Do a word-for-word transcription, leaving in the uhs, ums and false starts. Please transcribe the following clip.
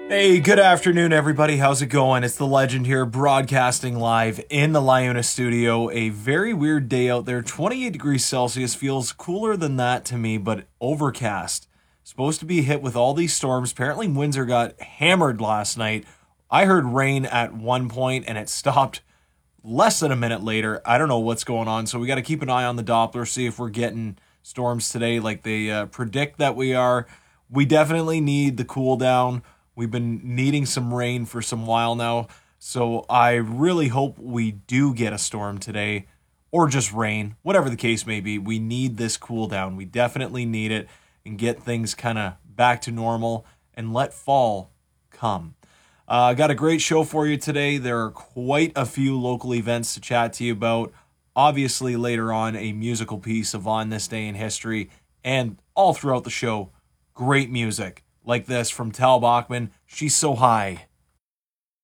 Hey, good afternoon, everybody. How's it going? It's the legend here, broadcasting live in the Liona studio. A very weird day out there. twenty-eight degrees Celsius feels cooler than that to me, but overcast. Supposed to be hit with all these storms. Apparently, Windsor got hammered last night. I heard rain at one point, and it stopped less than a minute later. I don't know what's going on, so we got to keep an eye on the Doppler, see if we're getting storms today like they uh, predict that we are. We definitely need the cool down. We've been needing some rain for some while now, so I really hope we do get a storm today, or just rain, whatever the case may be. We need this cool down. We definitely need it, and get things kind of back to normal and let fall come. I uh, got a great show for you today. There are quite a few local events to chat to you about. Obviously, later on, a musical piece of On This Day in History, and all throughout the show, great music like this from Tal Bachman, She's So High.